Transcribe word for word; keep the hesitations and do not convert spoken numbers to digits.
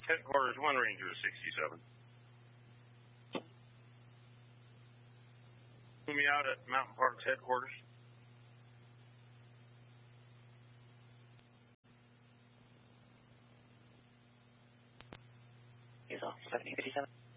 Headquarters, one Ranger sixty-seven. Put me out at Mountain Parks headquarters. He's off seventeen fifty-seven.